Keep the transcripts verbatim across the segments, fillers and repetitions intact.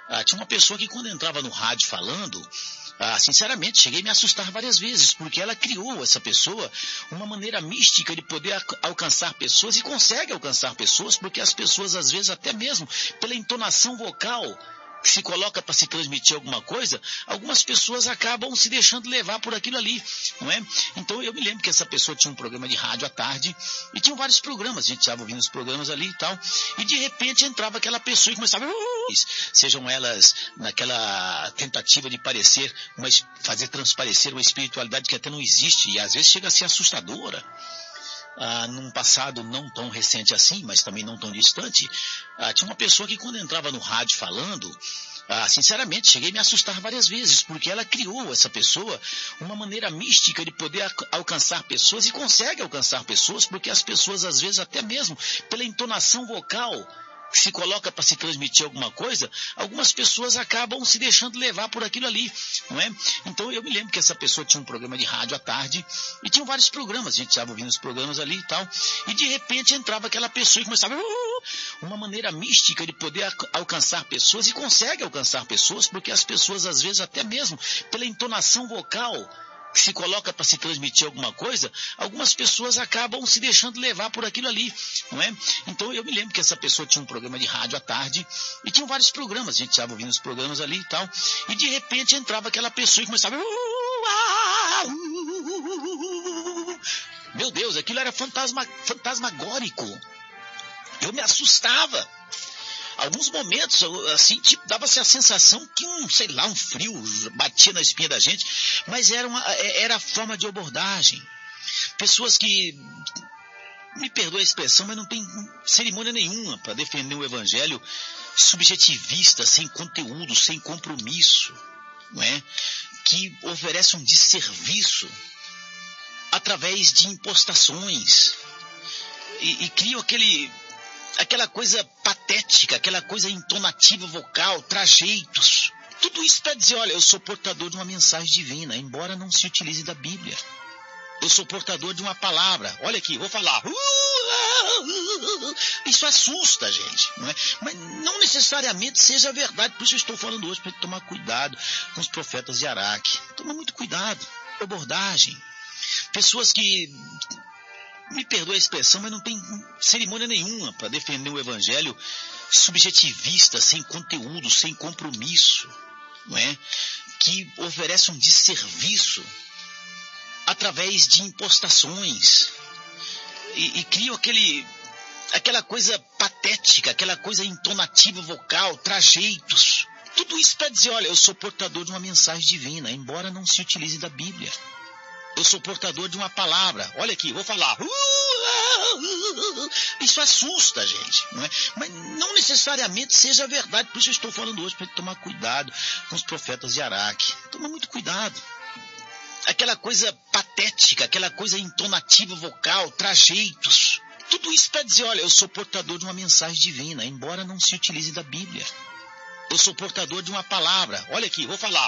Ah, tinha uma pessoa que quando entrava no rádio falando, ah, sinceramente, cheguei a me assustar várias vezes, porque ela criou, essa pessoa, uma maneira mística de poder ac- alcançar pessoas, e consegue alcançar pessoas, porque as pessoas, às vezes, até mesmo pela entonação vocal que se coloca para se transmitir alguma coisa, algumas pessoas acabam se deixando levar por aquilo ali, não é? Então eu me lembro que essa pessoa tinha um programa de rádio à tarde, e tinha vários programas, a gente estava ouvindo os programas ali e tal, e de repente entrava aquela pessoa e começava, sejam elas naquela tentativa de parecer, uma, fazer transparecer uma espiritualidade que até não existe, e às vezes chega a ser assustadora. Ah, num passado não tão recente assim, mas também não tão distante, ah, tinha uma pessoa que quando entrava no rádio falando, ah, sinceramente, cheguei a me assustar várias vezes, porque ela criou, essa pessoa, uma maneira mística de poder ac- alcançar pessoas, e consegue alcançar pessoas, porque as pessoas, às vezes, até mesmo pela entonação vocal que se coloca para se transmitir alguma coisa, algumas pessoas acabam se deixando levar por aquilo ali, não é? Então eu me lembro que essa pessoa tinha um programa de rádio à tarde, e tinha vários programas, a gente estava ouvindo os programas ali e tal, e de repente entrava aquela pessoa e começava, uma maneira mística de poder ac- alcançar pessoas, e consegue alcançar pessoas, porque as pessoas, às vezes, até mesmo pela entonação vocal que se coloca para se transmitir alguma coisa, algumas pessoas acabam se deixando levar por aquilo ali, não é? Então eu me lembro que essa pessoa tinha um programa de rádio à tarde, e tinha vários programas, a gente estava ouvindo os programas ali e tal, e de repente entrava aquela pessoa e começava, meu Deus, aquilo era fantasma, fantasmagórico, eu me assustava. Alguns momentos, assim, tipo, dava-se a sensação que um, sei lá, um frio batia na espinha da gente, mas era, uma, era a forma de abordagem. Pessoas que, me perdoe a expressão, mas não tem cerimônia nenhuma para defender o evangelho subjetivista, sem conteúdo, sem compromisso, não é? Que oferece um desserviço através de impostações, e, e criam aquele... aquela coisa patética, aquela coisa entonativa vocal, trajeitos. Tudo isso para dizer, olha, eu sou portador de uma mensagem divina, embora não se utilize da Bíblia. Eu sou portador de uma palavra. Olha aqui, vou falar. Isso assusta a gente, não é? Mas não necessariamente seja verdade. Por isso eu estou falando hoje para tomar cuidado com os profetas de Araque. Toma muito cuidado. Abordagem. Pessoas que... me perdoe a expressão, mas não tem cerimônia nenhuma para defender o evangelho subjetivista, sem conteúdo, sem compromisso, não é? Que oferece um desserviço através de impostações, e, e criam aquele, aquela coisa patética, aquela coisa entonativa vocal, trajeitos. Tudo isso para dizer, olha, eu sou portador de uma mensagem divina, embora não se utilize da Bíblia. Eu sou portador de uma palavra. Olha aqui, vou falar. Isso assusta a gente, não é? Mas não necessariamente seja verdade. Por isso eu estou falando hoje para tomar cuidado com os profetas de Araque. Toma muito cuidado. Aquela coisa patética, aquela coisa entonativa vocal, trajeitos. Tudo isso para dizer, olha, eu sou portador de uma mensagem divina, embora não se utilize da Bíblia. Eu sou portador de uma palavra. Olha aqui, vou falar.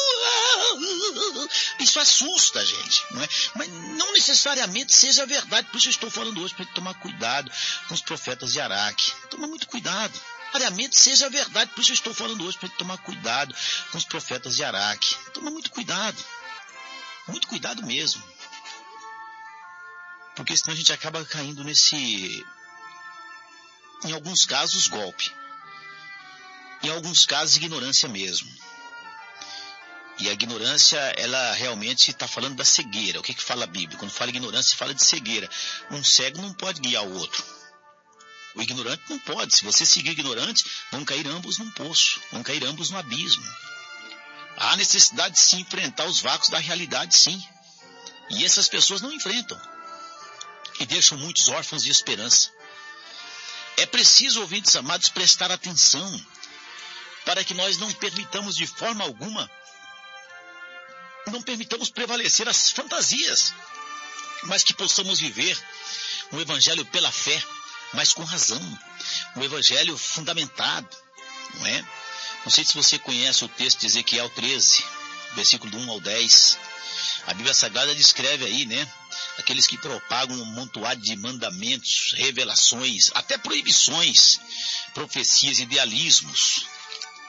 Isso assusta a gente, não é? Mas não necessariamente seja verdade. Por isso eu estou falando hoje para tomar cuidado com os profetas de Araque. Toma muito cuidado. Necessariamente seja verdade. Por isso eu estou falando hoje para tomar cuidado com os profetas de Araque. Toma muito cuidado. Muito cuidado mesmo. Porque senão a gente acaba caindo nesse... em alguns casos, golpe. Em alguns casos, ignorância mesmo. E a ignorância, ela realmente está falando da cegueira. O que que fala a Bíblia? Quando fala ignorância, fala de cegueira. Um cego não pode guiar o outro. O ignorante não pode. Se você seguir o ignorante, vão cair ambos num poço. Vão cair ambos no abismo. Há necessidade de se enfrentar os vácuos da realidade, sim. E essas pessoas não enfrentam. E deixam muitos órfãos de esperança. É preciso, ouvintes amados, prestar atenção para que nós não permitamos de forma alguma, não permitamos prevalecer as fantasias, mas que possamos viver um evangelho pela fé, mas com razão, um evangelho fundamentado, não é? Não sei se você conhece o texto de Ezequiel treze, versículo do um ao dez. A Bíblia Sagrada descreve aí, né? Aqueles que propagam um montoado de mandamentos, revelações, até proibições, profecias, idealismos,